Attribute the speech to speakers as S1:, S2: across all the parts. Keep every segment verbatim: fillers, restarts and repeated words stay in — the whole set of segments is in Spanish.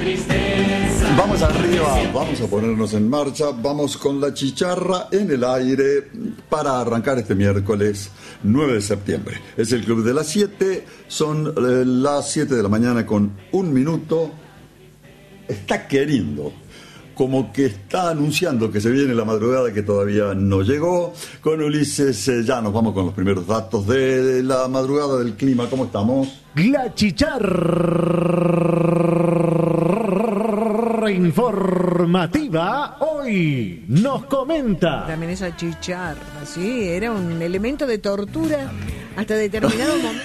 S1: Vamos arriba, vamos a ponernos en marcha, vamos con la chicharra en el aire para arrancar este miércoles nueve de septiembre. Es el Club de las siete, son eh, las siete de la mañana con un minuto. Está queriendo, como que está anunciando que se viene la madrugada que todavía no llegó. Con Ulises eh, ya nos vamos con los primeros datos de la madrugada del clima. ¿Cómo estamos?
S2: La chicharra informativa hoy nos comenta.
S3: También esa chicharra, sí, era un elemento de tortura hasta determinado momento.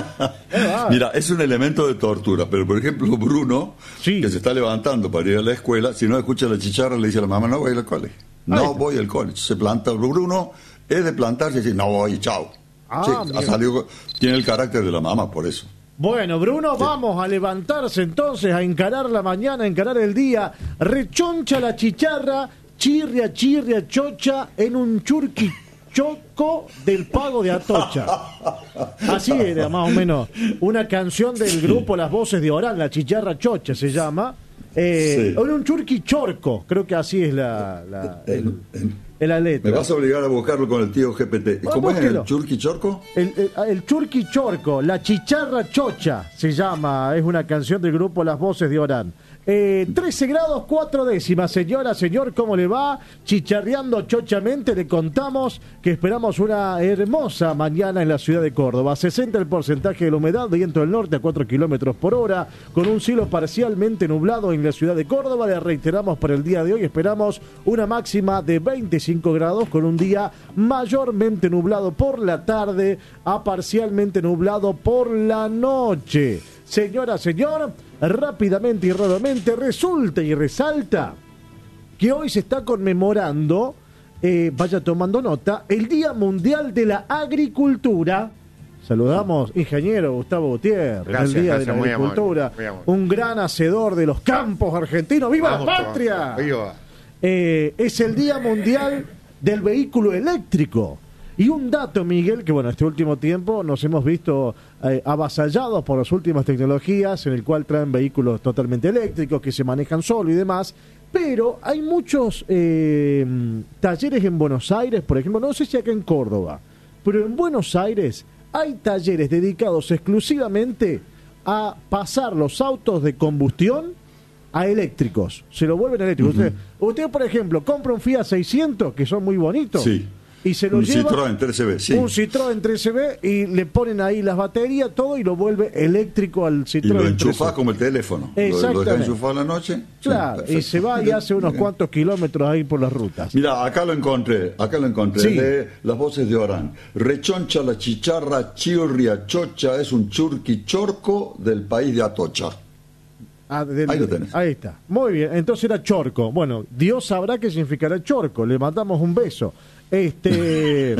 S1: Mira, es un elemento de tortura, pero por ejemplo Bruno, sí, que se está levantando para ir a la escuela, si no escucha la chicharra le dice a la mamá, no voy al cole, no voy al cole. Se planta Bruno, es de plantarse y dice, no voy, chao. Ah, sí, ha salido, tiene el carácter de la mamá, por eso.
S2: Bueno, Bruno, sí, vamos a levantarse entonces, a encarar la mañana, a encarar el día. Rechoncha la chicharra, chirria, chirria, chocha, en un churqui choco del pago de Atocha. Así era más o menos una canción del grupo Las Voces de Orán, la chicharra chocha se llama. Eh, sí. Era un churqui chorco, creo que así es la, la, el, el, el, la letra.
S1: Me vas a obligar a buscarlo con el tío G P T. Bueno, ¿cómo búsquelo. Es el churqui chorco?
S2: El, el, el churqui chorco, la chicharra chocha se llama, es una canción del grupo Las Voces de Orán. Eh, trece grados cuatro décimas, señora, señor, ¿cómo le va? Chicharreando chochamente le contamos que esperamos una hermosa mañana en la ciudad de Córdoba. sesenta el porcentaje de la humedad, viento del norte a cuatro kilómetros por hora, con un cielo parcialmente nublado en la ciudad de Córdoba. Le reiteramos para el día de hoy, esperamos una máxima de veinticinco grados, con un día mayormente nublado por la tarde a parcialmente nublado por la noche. Señora, señor, rápidamente y rápidamente resulta y resalta que hoy se está conmemorando, eh, vaya tomando nota, el Día Mundial de la Agricultura. Saludamos, ingeniero Gustavo Gutiérrez,
S4: gracias,
S2: el Día
S4: gracias,
S2: de la
S4: muy
S2: Agricultura,
S4: amable, muy amable. Un
S2: gran hacedor de los campos argentinos. ¡Viva
S4: Vamos,
S2: la patria!
S4: ¡Viva!
S2: Eh, es el Día Mundial del Vehículo Eléctrico. Y un dato, Miguel, que bueno, este último tiempo nos hemos visto eh, avasallados por las últimas tecnologías, en el cual traen vehículos totalmente eléctricos, que se manejan solo y demás, pero hay muchos eh, talleres en Buenos Aires, por ejemplo, no sé si acá en Córdoba, pero en Buenos Aires hay talleres dedicados exclusivamente a pasar los autos de combustión a eléctricos, se lo vuelven eléctricos. Uh-huh. Usted, usted, por ejemplo, compra un Fiat seiscientos, que son muy bonitos.
S1: Sí.
S2: Y se lo
S1: un
S2: lleva,
S1: Citroën trece B, sí.
S2: Un Citroën trece B y le ponen ahí las baterías, todo, y lo vuelve eléctrico al Citroën.
S1: Y lo enchufás como el teléfono.
S2: Exactamente.
S1: Lo dejas enchufado a la noche.
S2: Claro, sí, y se va y hace unos cuantos kilómetros ahí por las rutas.
S1: Mira, acá lo encontré, acá lo encontré, sí, de Las Voces de Orán. Rechoncha la chicharra, chirria, chocha, es un churqui chorco del país de Atocha.
S2: Ah, del,
S1: ahí lo tenés.
S2: Ahí está. Muy bien, entonces era chorco. Bueno, Dios sabrá qué significará chorco. Le mandamos un beso. Este,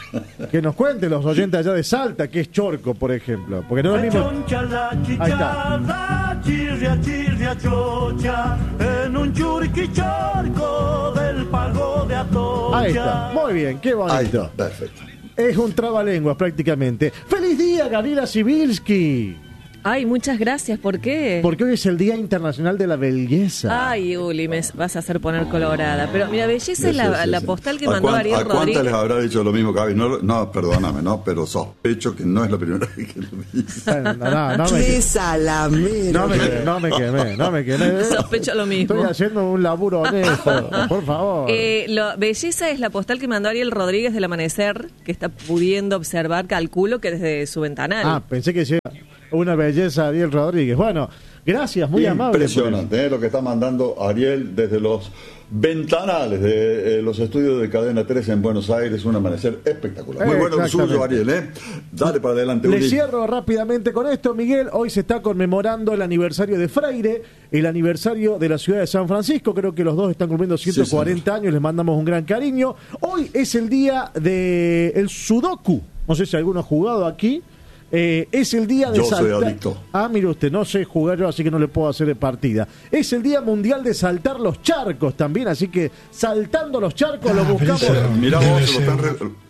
S2: que nos cuenten los oyentes allá de Salta qué es chorco, por ejemplo, porque no es lo mismo. Ahí está.
S5: Chirria, chirria, chocha, en un churqui chorco del pago de Atocha.
S2: Ahí está, muy bien, qué bonito.
S1: Ahí está, perfecto.
S2: Es un trabalenguas prácticamente. ¡Feliz día, Gabriela Sibilski!
S6: Ay, muchas gracias. ¿Por qué?
S2: Porque hoy es el Día Internacional de la Belleza.
S6: Ay, Uli, me vas a hacer poner colorada. Pero mira, belleza sí, es la, sí, sí, la postal que mandó
S1: cuán,
S6: Ariel
S1: ¿A
S6: Rodríguez?
S1: cuántas les habrá dicho lo mismo, Gaby? No, no, perdóname, no, pero sospecho que no es la primera vez que lo dice.
S2: No, no, no me
S3: ¡Qué salamero!
S2: No me, no me quemé, no me quemé.
S6: Sospecho lo mismo.
S2: Estoy haciendo un laburo honesto, por favor.
S6: Eh, lo, belleza es la postal que mandó Ariel Rodríguez del Amanecer, que está pudiendo observar, calculo, que desde su ventanal.
S2: Ah, pensé que sí. Una belleza, Ariel Rodríguez. Bueno, gracias, muy amable.
S1: Impresionante, ¿eh? Lo que está mandando Ariel desde los ventanales de eh, los estudios de Cadena tres en Buenos Aires. Un amanecer espectacular. Muy bueno el suyo, Ariel, ¿eh? Dale para adelante.
S2: Le cierro rápidamente con esto, Miguel. Hoy se está conmemorando el aniversario de Freire, el aniversario de la ciudad de San Francisco. Creo que los dos están cumpliendo ciento cuarenta sí, años. Les mandamos un gran cariño. Hoy es el día de el Sudoku. No sé si alguno ha jugado aquí. Eh, es el día de
S1: yo
S2: saltar.
S1: Soy adicto.
S2: Ah, mire usted, no sé jugar yo, así que no le puedo hacer de partida. Es el día mundial de saltar los charcos también, así que saltando los charcos ah, lo buscamos.
S1: Mirá vos, lo están, re,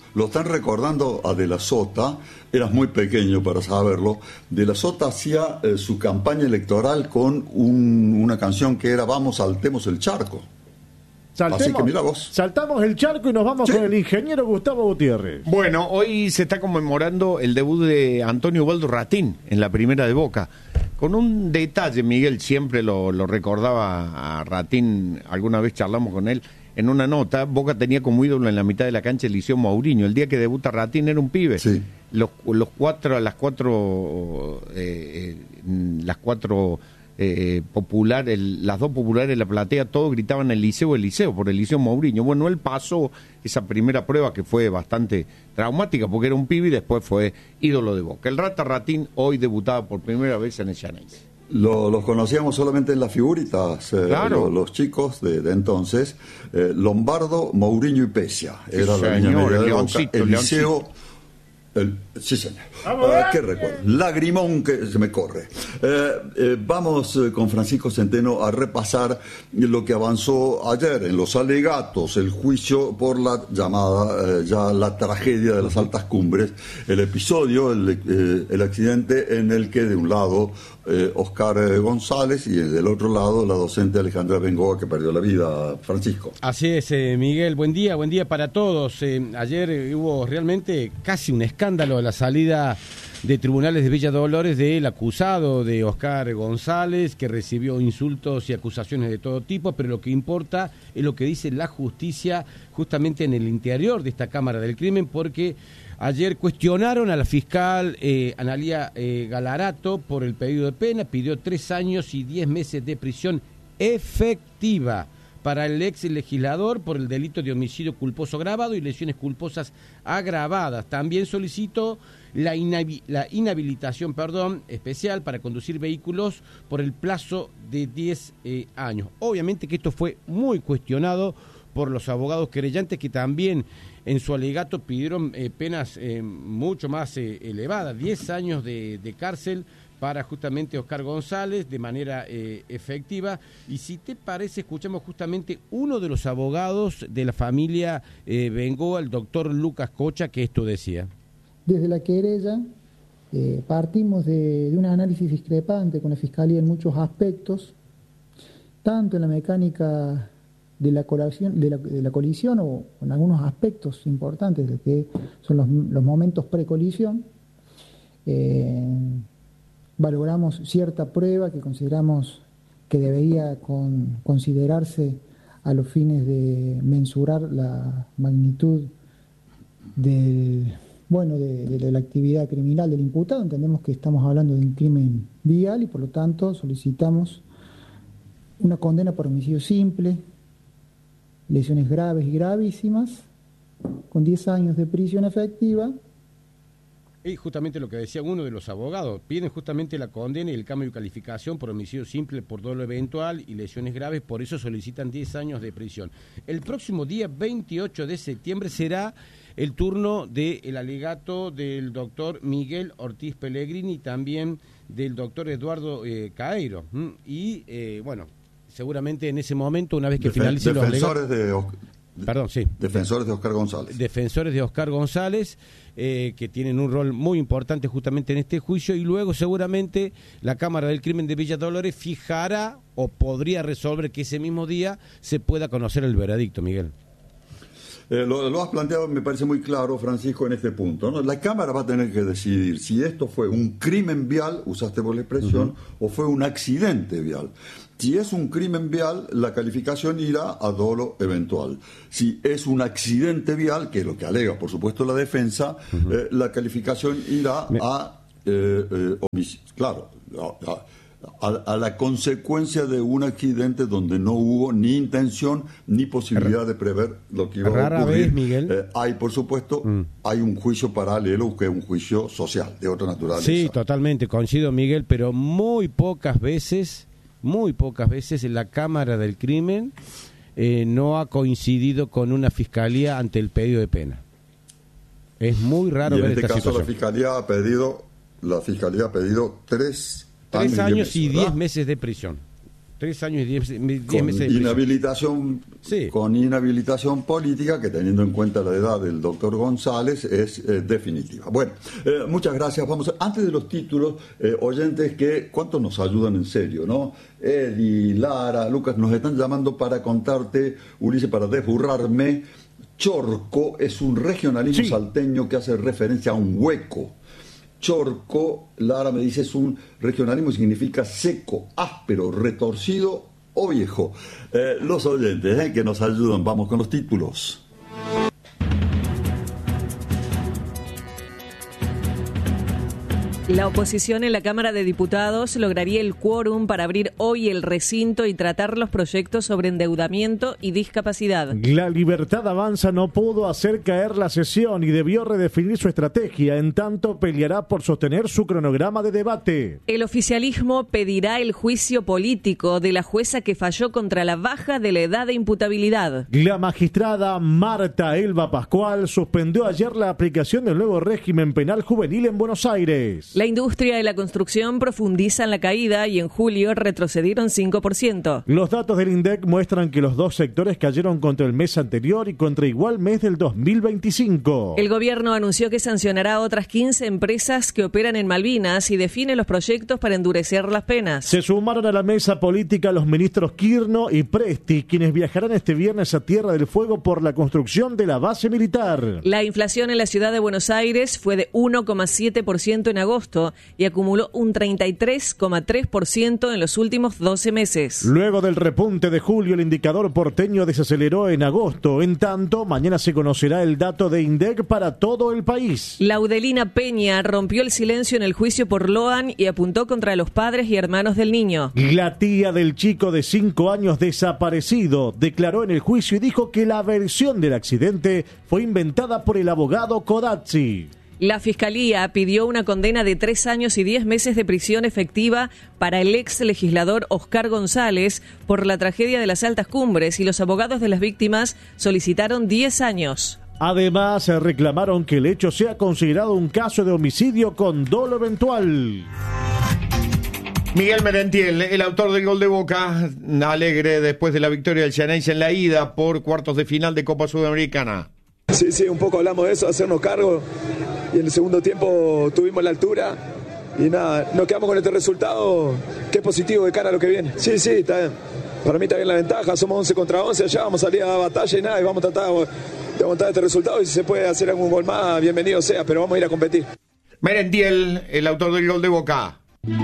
S1: lo están recordando a De la Sota, eras muy pequeño para saberlo. De la Sota hacía eh, su campaña electoral con un, una canción que era Vamos, saltemos el charco.
S2: Saltemos,
S1: Así que mira vos.
S2: Saltamos el charco y nos vamos
S1: Sí.
S2: con el ingeniero Gustavo Gutiérrez.
S4: Bueno, hoy se está conmemorando el debut de Antonio Ubaldo Ratín en la primera de Boca. Con un detalle, Miguel siempre lo, lo recordaba a Ratín, alguna vez charlamos con él, en una nota. Boca tenía como ídolo en la mitad de la cancha el Liceo Mourinho. El día que debuta Ratín era un pibe.
S1: Sí.
S4: Los, los cuatro, las cuatro, eh, eh, las cuatro eh, populares, las dos populares de la platea, todos gritaban el Liceo, el Liceo, por el Liceo Mourinho. Bueno, él pasó esa primera prueba que fue bastante traumática porque era un pibe y después fue ídolo de Boca. El Rata Ratín hoy debutaba por primera vez en el Xeneize.
S1: Lo, los conocíamos solamente en las figuritas, eh,
S4: Claro.
S1: lo- los chicos de, de entonces. eh, Lombardo, Mourinho y Pesia.
S4: Sí,
S1: Era la línea
S4: señor,
S1: media
S4: el
S1: de Boca.
S4: leoncito,
S1: El
S4: el
S1: Liceo. El, sí, señor. Ah, ¿Qué recuerdo? Lagrimón que se me corre. Eh, eh, vamos eh, con Francisco Centeno a repasar lo que avanzó ayer en los alegatos, el juicio por la llamada, eh, ya la tragedia de las altas cumbres, el episodio, el, eh, el accidente en el que de un lado eh, Oscar eh, González y del otro lado la docente Alejandra Bengoa que perdió la vida. Francisco.
S7: Así es, eh, Miguel, buen día, buen día para todos. Eh, ayer eh, hubo realmente casi un escándalo a la salida de tribunales de Villa Dolores del acusado de Oscar González, que recibió insultos y acusaciones de todo tipo, pero lo que importa es lo que dice la justicia justamente en el interior de esta Cámara del Crimen, porque ayer cuestionaron a la fiscal eh, Analía eh, Galarato por el pedido de pena, pidió tres años y diez meses de prisión efectiva para el ex legislador por el delito de homicidio culposo agravado y lesiones culposas agravadas. También solicitó la, inhabi- la inhabilitación perdón, especial para conducir vehículos por el plazo de diez eh, años. Obviamente que esto fue muy cuestionado por los abogados querellantes, que también en su alegato pidieron eh, penas eh, mucho más eh, elevadas, diez años de, de cárcel para justamente Oscar González de manera eh, efectiva. Y si te parece, escuchamos justamente uno de los abogados de la familia eh, Bengoa, el doctor Lucas Cocha, que esto decía.
S8: Desde la querella eh, partimos de, de un análisis discrepante con la Fiscalía en muchos aspectos, tanto en la mecánica de la colisión, de la, de la colisión o en algunos aspectos importantes de que son los, los momentos precolisión. Eh, valoramos cierta prueba que consideramos que debería con, considerarse a los fines de mensurar la magnitud del, bueno, de, de, de la actividad criminal del imputado. Entendemos que estamos hablando de un crimen vial y por lo tanto solicitamos una condena por homicidio simple, lesiones graves y gravísimas, con diez años de prisión efectiva.
S7: Y justamente lo que decía uno de los abogados, piden justamente la condena y el cambio de calificación por homicidio simple, por dolo eventual y lesiones graves, por eso solicitan diez años de prisión. El próximo día veintiocho de septiembre será el turno del alegato del doctor Miguel Ortiz Pellegrini y también del doctor Eduardo eh, Caeiro. ¿Mm? Y eh, bueno, seguramente en ese momento, una vez que
S1: Defen-
S7: finalicen los alegatos...
S1: defensores de, Os-
S7: Perdón, sí.
S1: defensores de Oscar González.
S7: Defensores de Oscar González, eh, que tienen un rol muy importante justamente en este juicio, y luego seguramente la Cámara del Crimen de Villa Dolores fijará o podría resolver que ese mismo día se pueda conocer el veredicto, Miguel.
S1: Eh, lo, lo has planteado, me parece muy claro, Francisco, en este punto, ¿no? La Cámara va a tener que decidir si esto fue un crimen vial, usaste por la expresión, uh-huh. o fue un accidente vial. Si es un crimen vial, la calificación irá a dolo eventual. Si es un accidente vial, que es lo que alega, por supuesto, la defensa, uh-huh. eh, la calificación irá Me... a eh, eh, homicidio. Claro, a, a, A, a la consecuencia de un accidente donde no hubo ni intención ni posibilidad de prever lo que iba
S7: Rara
S1: a ocurrir.
S7: Vez, Miguel.
S1: Eh, hay, por supuesto, mm. hay un juicio paralelo que es un juicio social, de otra naturaleza.
S7: Sí, totalmente, coincido, Miguel, pero muy pocas veces, muy pocas veces la Cámara del Crimen eh, no ha coincidido con una fiscalía ante el pedido de pena. Es muy raro
S1: y
S7: ver
S1: en este
S7: esta
S1: caso
S7: situación.
S1: la fiscalía ha pedido, la fiscalía ha pedido tres
S7: Tres años
S1: y
S7: y
S1: diez
S7: diez meses de prisión. Tres años y diez, diez
S1: con
S7: meses de prisión.
S1: inhabilitación,
S7: Sí.
S1: con inhabilitación política, que teniendo en cuenta la edad del doctor González es eh, definitiva. Bueno, eh, muchas gracias. Vamos a, antes de los títulos, eh, oyentes que cuántos nos ayudan en serio, ¿no? Eddie, Lara, Lucas, nos están llamando para contarte, Ulises, para desburrarme. Chorco es un regionalismo
S2: Sí.
S1: salteño que hace referencia a un hueco. Chorco, Lara me dice, es un regionalismo, significa seco, áspero, retorcido o viejo. Eh, los oyentes eh, que nos ayudan, vamos con los títulos.
S6: La oposición en la Cámara de Diputados lograría el quórum para abrir hoy el recinto y tratar los proyectos sobre endeudamiento y discapacidad.
S2: La Libertad Avanza no pudo hacer caer la sesión y debió redefinir su estrategia. En tanto, peleará por sostener su cronograma de debate.
S6: El oficialismo pedirá el juicio político de la jueza que falló contra la baja de la edad de imputabilidad.
S2: La magistrada Marta Elba Pascual suspendió ayer la aplicación del nuevo régimen penal juvenil en Buenos Aires.
S6: La industria de la construcción profundiza en la caída y en julio retrocedieron cinco por ciento.
S2: Los datos del INDEC muestran que los dos sectores cayeron contra el mes anterior y contra igual mes del dos mil veinticinco.
S6: El gobierno anunció que sancionará a otras quince empresas que operan en Malvinas y define los proyectos para endurecer las penas.
S2: Se sumaron a la mesa política los ministros Quirno y Presti, quienes viajarán este viernes a Tierra del Fuego por la construcción de la base militar.
S6: La inflación en la ciudad de Buenos Aires fue de uno coma siete por ciento en agosto y acumuló un treinta y tres coma tres por ciento en los últimos doce meses.
S2: Luego del repunte de julio, el indicador porteño desaceleró en agosto. En tanto, mañana se conocerá el dato de INDEC para todo el país.
S6: Laudelina Peña rompió el silencio en el juicio por Loan y apuntó contra los padres y hermanos del niño.
S2: La tía del chico de cinco años desaparecido declaró en el juicio y dijo que la versión del accidente fue inventada por el abogado Codazzi.
S6: La Fiscalía pidió una condena de tres años y diez meses de prisión efectiva para el ex legislador Oscar González por la tragedia de las Altas Cumbres y los abogados de las víctimas solicitaron diez años.
S2: Además, se reclamaron que el hecho sea considerado un caso de homicidio con dolo eventual.
S4: Miguel Merentiel, el autor del gol de Boca, alegre después de la victoria del Xeneize en la ida por cuartos de final de Copa Sudamericana.
S9: Sí, sí, un poco hablamos de eso, hacernos cargo, y en el segundo tiempo tuvimos la altura y nada, nos quedamos con este resultado que es positivo de cara a lo que viene. Sí, sí, está bien. Para mí está bien la ventaja, somos once contra once, allá vamos a salir a batalla y nada, y vamos a tratar de aguantar este resultado y si se puede hacer algún gol más, bienvenido sea, pero vamos a ir a competir.
S4: Merentiel, el autor del gol de Boca.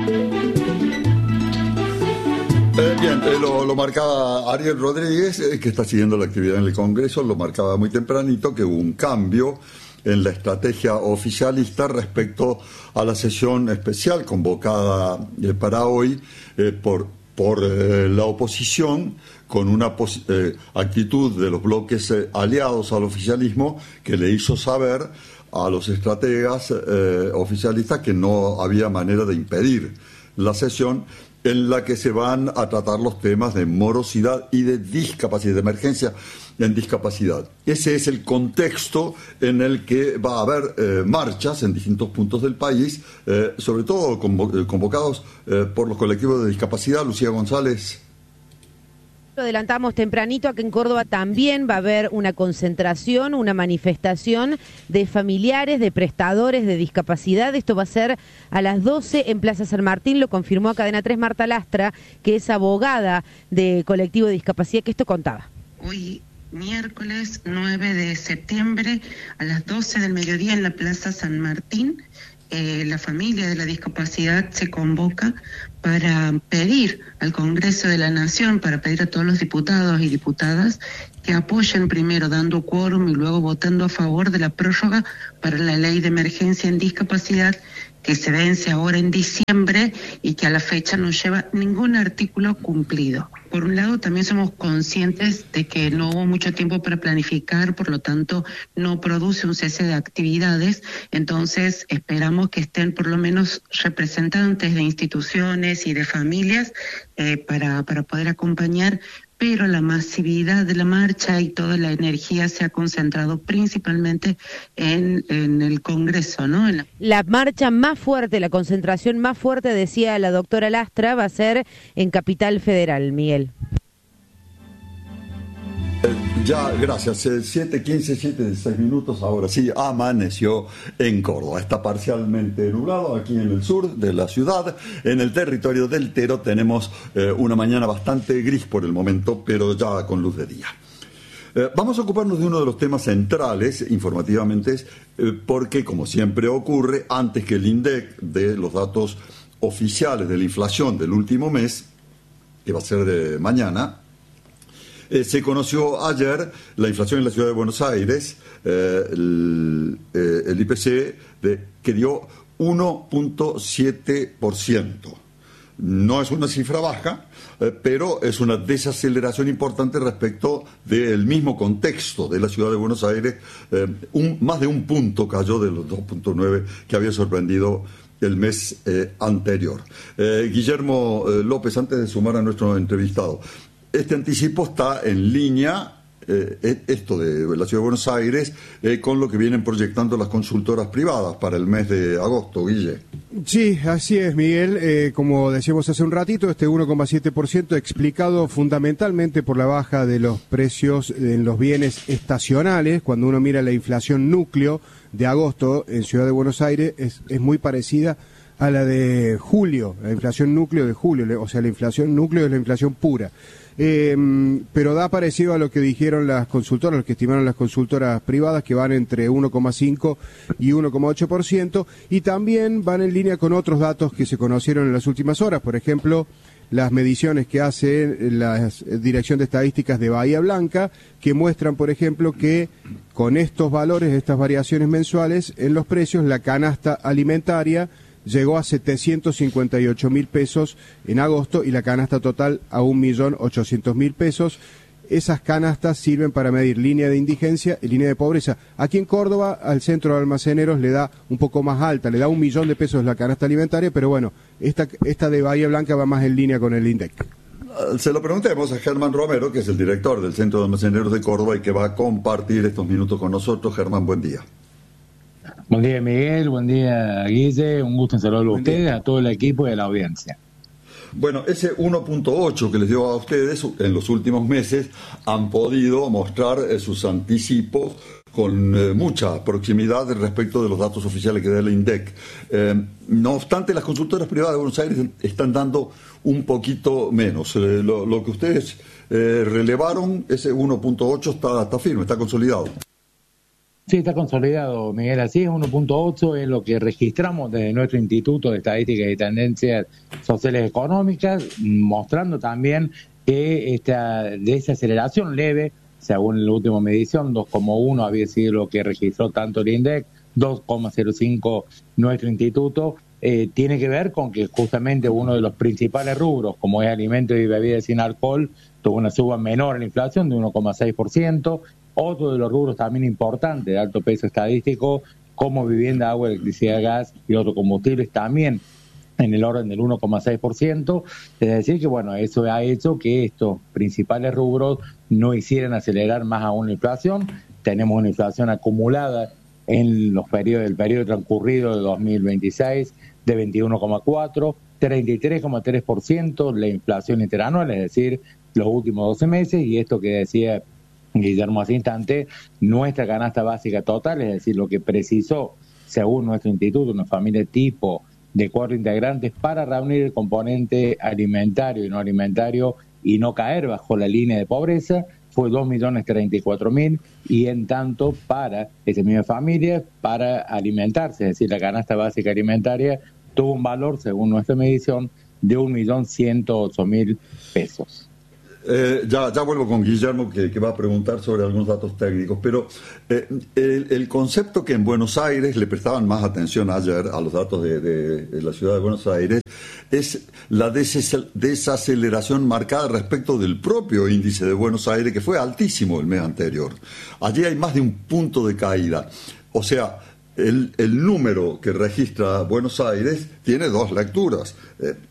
S1: Eh, bien, eh, lo, lo marcaba Ariel Rodríguez, eh, que está siguiendo la actividad en el Congreso, lo marcaba muy tempranito, que hubo un cambio en la estrategia oficialista respecto a la sesión especial convocada eh, para hoy eh, por, por eh, la oposición, con una pos- eh, actitud de los bloques eh, aliados al oficialismo que le hizo saber a los estrategas eh, oficialistas que no había manera de impedir la sesión, en la que se van a tratar los temas de morosidad y de discapacidad, de emergencia en discapacidad. Ese es el contexto en el que va a haber eh, marchas en distintos puntos del país, eh, sobre todo convo- convocados eh, por los colectivos de discapacidad. Lucía González.
S10: Lo adelantamos tempranito, acá en Córdoba también va a haber una concentración, una manifestación de familiares, de prestadores de discapacidad. Esto va a ser a las doce en Plaza San Martín, lo confirmó a Cadena tres Marta Lastra, que es abogada de colectivo de discapacidad, que esto contaba.
S11: Hoy, miércoles nueve de septiembre, a las doce del mediodía en la Plaza San Martín, eh, la familia de la discapacidad se convoca para pedir al Congreso de la Nación, para pedir a todos los diputados y diputadas que apoyen primero dando quórum y luego votando a favor de la prórroga para la ley de emergencia en discapacidad que se vence ahora en diciembre y que a la fecha no lleva ningún artículo cumplido. Por un lado, también somos conscientes de que no hubo mucho tiempo para planificar, por lo tanto, no produce un cese de actividades, entonces esperamos que estén por lo menos representantes de instituciones y de familias eh, para, para poder acompañar, pero la masividad de la marcha y toda la energía se ha concentrado principalmente en, en el Congreso, ¿no? En la...
S10: la marcha más fuerte, la concentración más fuerte, decía la doctora Lastra, va a ser en Capital Federal, Miguel.
S1: Ya, gracias. siete quince, siete dieciséis minutos. Ahora sí, amaneció en Córdoba. Está parcialmente nublado aquí en el sur de la ciudad. En el territorio del Tero tenemos eh, una mañana bastante gris por el momento, pero ya con luz de día. Eh, vamos a ocuparnos de uno de los temas centrales, informativamente, eh, porque, como siempre ocurre, antes que el INDEC dé los datos oficiales de la inflación del último mes, que va a ser de mañana, Eh, se conoció ayer la inflación en la ciudad de Buenos Aires, eh, el, eh, el I P C, de, que dio uno punto siete por ciento. No es una cifra baja, eh, pero es una desaceleración importante respecto del mismo contexto de la ciudad de Buenos Aires. Eh, un, más de un punto cayó de los dos punto nueve que había sorprendido el mes eh, anterior. Eh, Guillermo eh, López, antes de sumar a nuestro entrevistado, este anticipo está en línea, eh, esto de la Ciudad de Buenos Aires, eh, con lo que vienen proyectando las consultoras privadas para el mes de agosto, Guille.
S12: Sí, así es, Miguel. Eh, como decíamos hace un ratito, este uno coma siete por ciento explicado fundamentalmente por la baja de los precios en los bienes estacionales. Cuando uno mira la inflación núcleo de agosto en Ciudad de Buenos Aires, es, es muy parecida a la de julio, la inflación núcleo de julio, o sea, la inflación núcleo es la inflación pura. Eh, pero da parecido a lo que dijeron las consultoras, lo que estimaron las consultoras privadas, que van entre uno coma cinco y uno coma ocho por ciento, y también van en línea con otros datos que se conocieron en las últimas horas. Por ejemplo, las mediciones que hace la Dirección de Estadísticas de Bahía Blanca, que muestran, por ejemplo, que con estos valores, estas variaciones mensuales en los precios, la canasta alimentaria llegó a setecientos cincuenta y ocho mil pesos en agosto y la canasta total a un millón ochocientos mil pesos. Esas canastas sirven para medir línea de indigencia y línea de pobreza. Aquí en Córdoba, al centro de almaceneros le da un poco más alta, le da un millón de pesos la canasta alimentaria, pero bueno, esta, esta de Bahía Blanca va más en línea con el INDEC.
S1: Se lo preguntemos a Germán Romero, que es el director del Centro de Almaceneros de Córdoba y que va a compartir estos minutos con nosotros. Germán, buen día.
S13: Buen día, Miguel, buen día, Guille, un gusto en saludarlo a ustedes, a todo el equipo y a la audiencia.
S1: Bueno, ese uno punto ocho que les dio a ustedes en los últimos meses han podido mostrar eh, sus anticipos con eh, mucha proximidad respecto de los datos oficiales que da el INDEC. Eh, no obstante, las consultoras privadas de Buenos Aires están dando un poquito menos. Eh, lo, lo que ustedes eh, relevaron, ese uno punto ocho está, está firme, está consolidado.
S13: Sí, está consolidado, Miguel, así es, uno punto ocho es lo que registramos desde nuestro Instituto de Estadísticas y Tendencias Sociales y Económicas, mostrando también que esta desaceleración leve, según la última medición, dos coma uno había sido lo que registró tanto el INDEC, dos coma cero cinco nuestro instituto, eh, tiene que ver con que justamente uno de los principales rubros, como es alimentos y bebidas sin alcohol, tuvo una suba menor en la inflación de uno coma seis por ciento. Otro de los rubros también importantes de alto peso estadístico, como vivienda, agua, electricidad, gas y otros combustibles, también en el orden del uno coma seis por ciento. Es decir, que bueno, eso ha hecho que estos principales rubros no hicieran acelerar más aún la inflación. Tenemos una inflación acumulada en los periodos, el periodo transcurrido de dos mil veintiséis de veintiuno coma cuatro, treinta y tres coma tres por ciento la inflación interanual, es decir, los últimos doce meses, y esto que decía Guillermo hace instante, nuestra canasta básica total, es decir, lo que precisó, según nuestro instituto, una familia tipo de cuatro integrantes para reunir el componente alimentario y no alimentario y no caer bajo la línea de pobreza, fue dos millones treinta y cuatro mil, y en tanto para esa misma familia, para alimentarse, es decir, la canasta básica alimentaria tuvo un valor, según nuestra medición, de un millón ciento ocho mil pesos.
S1: Eh, ya, ya vuelvo con Guillermo, que, que va a preguntar sobre algunos datos técnicos, pero eh, el, el concepto que en Buenos Aires le prestaban más atención ayer a los datos de, de, de la ciudad de Buenos Aires es la des- desaceleración marcada respecto del propio índice de Buenos Aires, que fue altísimo el mes anterior. Allí hay más de un punto de caída. O sea, el, el número que registra Buenos Aires tiene dos lecturas. Eh,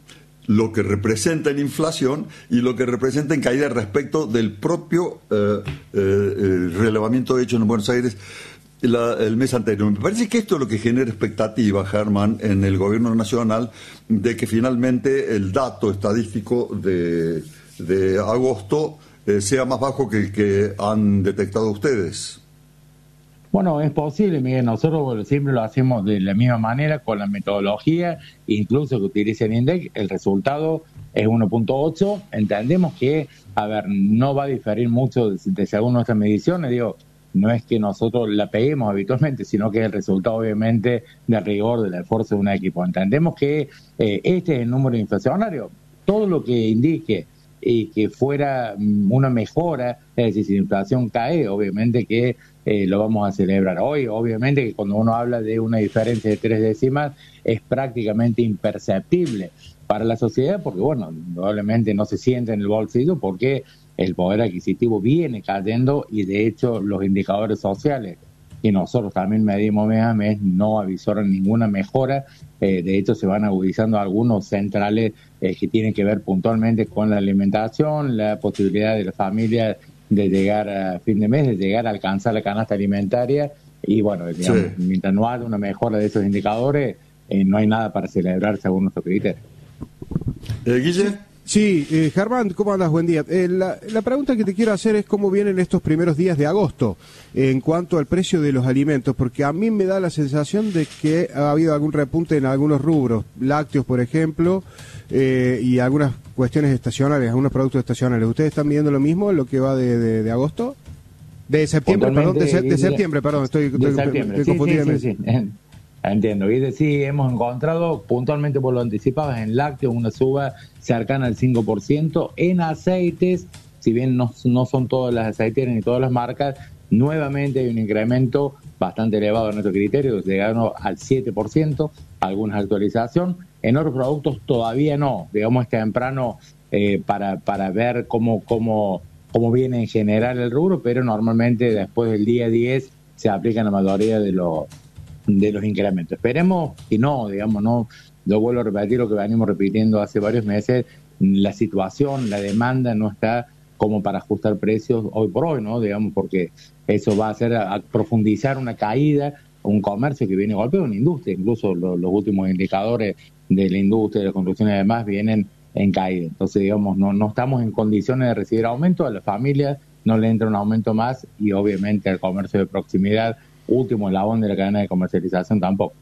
S1: lo que representa en inflación y lo que representa en caída respecto del propio eh, eh, relevamiento hecho en Buenos Aires la, el mes anterior. Me parece que esto es lo que genera expectativa, Germán, en el gobierno nacional, de que finalmente el dato estadístico de, de agosto eh, sea más bajo que el que han detectado ustedes.
S13: Bueno, es posible, Miguel. Nosotros siempre lo hacemos de la misma manera, con la metodología, incluso que utilice el INDEC. El resultado es uno punto ocho. Entendemos que, a ver, no va a diferir mucho de, de según nuestras mediciones. Digo, no es que nosotros la peguemos habitualmente, sino que es el resultado, obviamente, del rigor, del esfuerzo de un equipo. Entendemos que eh, este es el número inflacionario. Todo lo que indique y que fuera una mejora, es decir, si la inflación cae, obviamente que eh, lo vamos a celebrar. Hoy, obviamente que cuando uno habla de una diferencia de tres décimas, es prácticamente imperceptible para la sociedad, porque bueno, probablemente no se siente en el bolsillo, porque el poder adquisitivo viene cayendo y de hecho los indicadores sociales, y nosotros también medimos mes a mes, no avisoran ninguna mejora. Eh, de hecho, se van agudizando algunos centrales eh, que tienen que ver puntualmente con la alimentación, la posibilidad de la familia de llegar a fin de mes, de llegar a alcanzar la canasta alimentaria. Y bueno, digamos, sí. mientras no haya una mejora de esos indicadores, eh, no hay nada para celebrar según nuestro criterio.
S1: Eh, Guille.
S12: Sí, eh, Germán, ¿cómo andas? Buen día. Eh, la, la pregunta que te quiero hacer es cómo vienen estos primeros días de agosto eh, en cuanto al precio de los alimentos, porque a mí me da la sensación de que ha habido algún repunte en algunos rubros, lácteos, por ejemplo, eh, y algunas cuestiones estacionales, algunos productos estacionales. ¿Ustedes están viendo lo mismo en lo que va de, de, de agosto? De septiembre, perdón, de, de septiembre, perdón, estoy,
S13: de
S12: estoy,
S13: septiembre.
S12: estoy
S13: Sí,
S12: confundido.
S13: sí, sí, sí. Entiendo, y es decir, hemos encontrado puntualmente, por lo anticipabas, en lácteos una suba cercana al cinco por ciento, en aceites, si bien no, no son todas las aceiteras ni todas las marcas, nuevamente hay un incremento bastante elevado a nuestro criterio, llegando al siete por ciento, alguna actualización. En otros productos todavía no, digamos es temprano eh, para, para ver cómo, cómo, cómo viene en general el rubro, pero normalmente después del día diez se aplican la mayoría de los de los incrementos. Esperemos que no, digamos, no, yo vuelvo a repetir lo que venimos repitiendo hace varios meses, la situación, la demanda no está como para ajustar precios hoy por hoy, ¿no? Digamos, porque eso va a hacer a, a profundizar una caída, un comercio que viene golpeado, una industria, incluso lo, los últimos indicadores de la industria, de la construcción y demás vienen en caída. Entonces, digamos, no, no estamos en condiciones de recibir aumento, a las familias no le entra un aumento más y obviamente al comercio de proximidad, último eslabón de la cadena de comercialización, tampoco.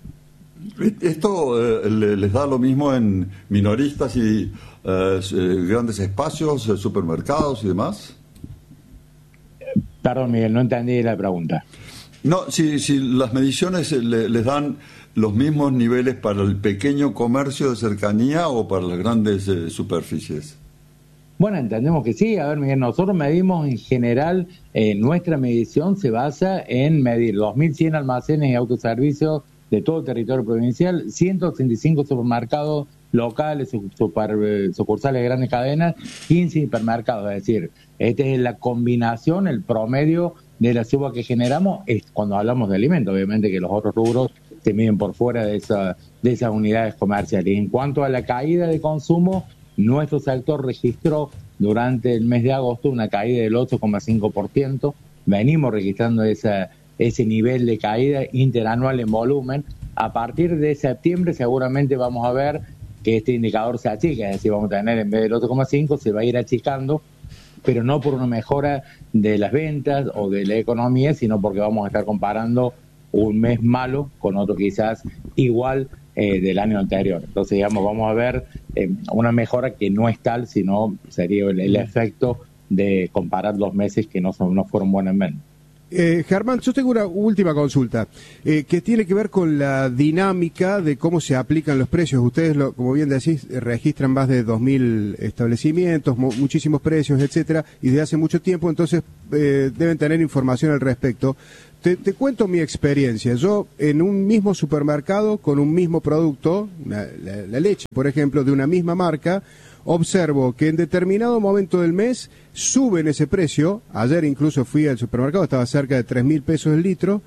S1: ¿Esto eh, les da lo mismo en minoristas y eh, grandes espacios, supermercados y demás?
S13: Perdón, Miguel, no entendí la pregunta.
S1: No, si, si las mediciones le, les dan los mismos niveles para el pequeño comercio de cercanía o para las grandes eh, superficies.
S13: Bueno, entendemos que sí. A ver, Miguel, nosotros medimos en general, eh, nuestra medición se basa en medir dos mil cien almacenes y autoservicios de todo el territorio provincial, ciento ochenta y cinco supermercados locales, super, eh, sucursales de grandes cadenas, quince hipermercados. Es decir, esta es la combinación, el promedio de la suba que generamos es cuando hablamos de alimentos. Obviamente que los otros rubros se miden por fuera de, esa, de esas unidades comerciales. Y en cuanto a la caída de consumo, nuestro sector registró durante el mes de agosto una caída del ocho coma cinco por ciento. Venimos registrando esa, ese nivel de caída interanual en volumen. A partir de septiembre seguramente vamos a ver que este indicador se achica, es decir, vamos a tener en vez del ocho coma cinco, se va a ir achicando, pero no por una mejora de las ventas o de la economía, sino porque vamos a estar comparando un mes malo con otro quizás igual Eh, del año anterior. Entonces, digamos, vamos a ver eh, una mejora que no es tal, sino sería el, el efecto de comparar dos meses que no, son, no fueron buenos en menos.
S12: Eh, Germán, yo tengo una última consulta eh, que tiene que ver con la dinámica de cómo se aplican los precios. Ustedes, lo, como bien decís, registran más de dos mil establecimientos, mu muchísimos precios, etcétera, y desde hace mucho tiempo, entonces eh, deben tener información al respecto. Te, te cuento mi experiencia. Yo, en un mismo supermercado, con un mismo producto, la, la, la leche, por ejemplo, de una misma marca, observo que en determinado momento del mes suben ese precio. Ayer incluso fui al supermercado, estaba cerca de tres mil pesos el litro,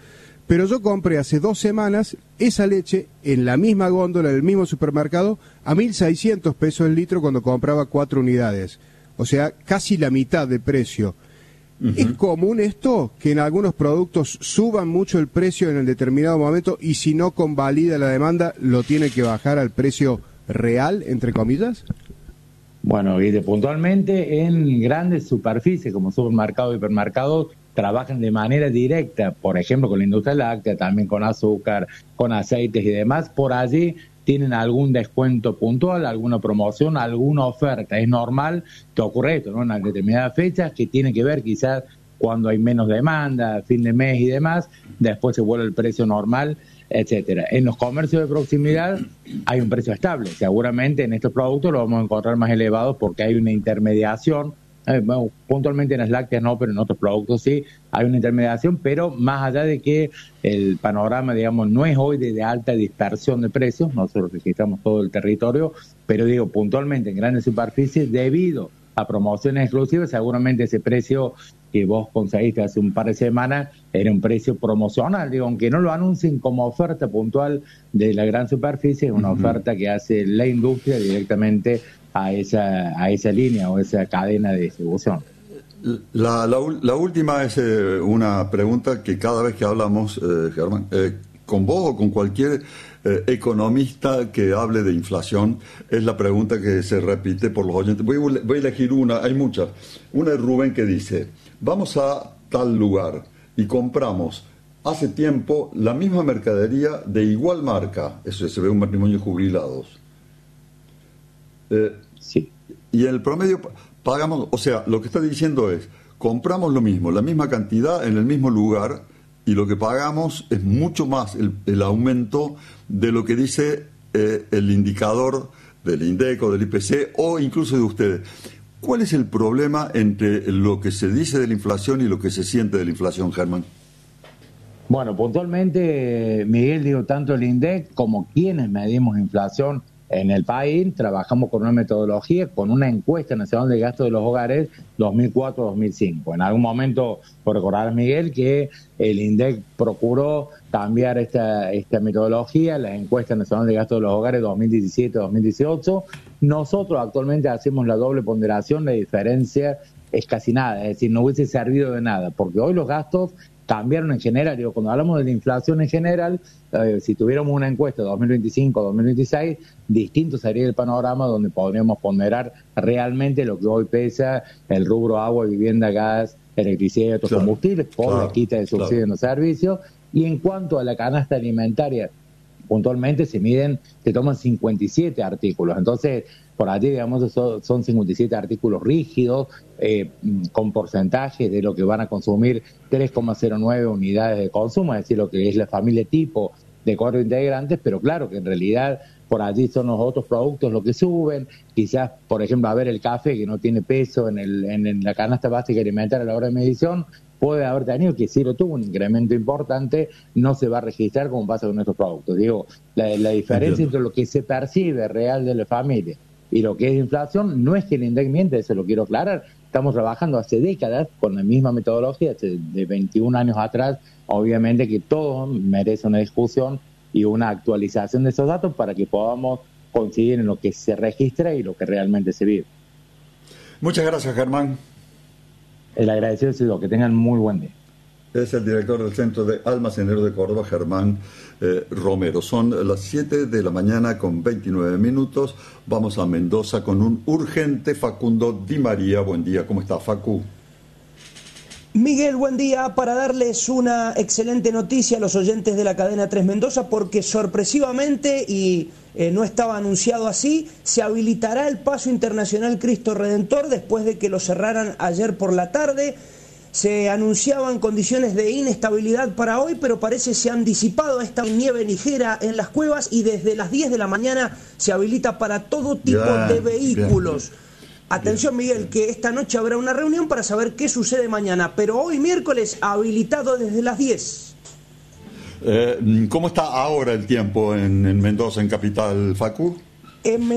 S12: Pero yo compré hace dos semanas esa leche en la misma góndola del mismo supermercado a mil seiscientos pesos el litro cuando compraba cuatro unidades. O sea, casi la mitad de precio. Uh-huh. ¿Es común esto, que en algunos productos suban mucho el precio en el determinado momento y si no convalida la demanda, lo tiene que bajar al precio real, entre comillas?
S13: Bueno, y de puntualmente en grandes superficies como supermercados y hipermercados trabajan de manera directa, por ejemplo con la industria láctea, también con azúcar, con aceites y demás, por allí tienen algún descuento puntual, alguna promoción, alguna oferta. Es normal que ocurra esto, ¿no? En unas determinadas fechas que tiene que ver quizás cuando hay menos demanda, fin de mes y demás, después se vuelve el precio normal, etcétera. En los comercios de proximidad hay un precio estable. Seguramente en estos productos lo vamos a encontrar más elevados porque hay una intermediación. Eh, bueno, puntualmente en las lácteas no, pero en otros productos sí hay una intermediación, pero más allá de que el panorama, digamos, no es hoy de, de alta dispersión de precios, nosotros registramos todo el territorio, pero digo, puntualmente en grandes superficies, debido a promociones exclusivas, seguramente ese precio que vos conseguiste hace un par de semanas era un precio promocional, digo, aunque no lo anuncien como oferta puntual de la gran superficie, es una uh-huh. oferta que hace la industria directamente a esa a esa línea o esa cadena de distribución.
S1: La, la, la última es eh, una pregunta que cada vez que hablamos, eh, Germán, eh, con vos o con cualquier eh, economista que hable de inflación, es la pregunta que se repite por los oyentes. Voy, voy a elegir una, hay muchas. Una es Rubén que dice, vamos a tal lugar y compramos hace tiempo la misma mercadería de igual marca, eso se ve un matrimonio de jubilados. Eh,
S13: sí.
S1: Y en el promedio pagamos, o sea, lo que está diciendo es, compramos lo mismo, la misma cantidad en el mismo lugar y lo que pagamos es mucho más el, el aumento de lo que dice eh, el indicador del INDEC o del I P C o incluso de ustedes. ¿Cuál es el problema entre lo que se dice de la inflación y lo que se siente de la inflación, Germán?
S13: Bueno, puntualmente, Miguel, digo, tanto el INDEC como quienes medimos inflación en el país, trabajamos con una metodología, con una encuesta nacional de gasto de los hogares dos mil cuatro a dos mil cinco. En algún momento, por recordar, Miguel, que el INDEC procuró cambiar esta, esta metodología, la encuesta nacional de gasto de los hogares dos mil diecisiete a dos mil dieciocho. Nosotros actualmente hacemos la doble ponderación, la diferencia es casi nada, es decir, no hubiese servido de nada, porque hoy los gastos cambiaron en general. Digo, cuando hablamos de la inflación en general, eh, si tuviéramos una encuesta dos mil veinticinco dos mil veintiséis, distinto sería el panorama donde podríamos ponderar realmente lo que hoy pesa el rubro agua, vivienda, gas, electricidad y otros claro, combustibles por claro, la quita de subsidios claro. en los servicios. Y en cuanto a la canasta alimentaria, puntualmente se miden, se toman cincuenta y siete artículos. Entonces, por allí, digamos, son, son cincuenta y siete artículos rígidos, eh, con porcentajes de lo que van a consumir tres coma cero nueve unidades de consumo, es decir, lo que es la familia tipo de cuatro integrantes, pero claro que en realidad por allí son los otros productos los que suben. Quizás, por ejemplo, a ver el café que no tiene peso en, el, en, en la canasta básica alimentaria a la hora de medición, puede haber tenido, que sí lo tuvo, un incremento importante, no se va a registrar como pasa con estos productos. Digo, la, la diferencia Entiendo. entre lo que se percibe real de la familia y lo que es inflación no es que el INDEC miente, eso lo quiero aclarar. Estamos trabajando hace décadas con la misma metodología, hace de veintiún años atrás. Obviamente que todo merece una discusión y una actualización de esos datos para que podamos coincidir en lo que se registra y lo que realmente se vive.
S1: Muchas gracias, Germán.
S13: El agradecido ha sido que tengan muy buen día.
S1: Es el director del Centro de Almaceneros de Córdoba, Germán eh, Romero. Son las siete de la mañana con veintinueve minutos. Vamos a Mendoza con un urgente Facundo Di María. Buen día, ¿cómo está, Facu?
S14: Miguel, buen día. Para darles una excelente noticia a los oyentes de la cadena tres Mendoza, porque sorpresivamente, y eh, no estaba anunciado así, se habilitará el paso internacional Cristo Redentor después de que lo cerraran ayer por la tarde. Se anunciaban condiciones de inestabilidad para hoy, pero parece se han disipado esta nieve ligera en las cuevas y desde las diez de la mañana se habilita para todo tipo yeah, de vehículos. Yeah. Atención, Miguel, que esta noche habrá una reunión para saber qué sucede mañana, pero hoy miércoles habilitado desde las diez.
S1: Eh, ¿Cómo está ahora el tiempo en, en Mendoza, en Capital, Facu?
S14: En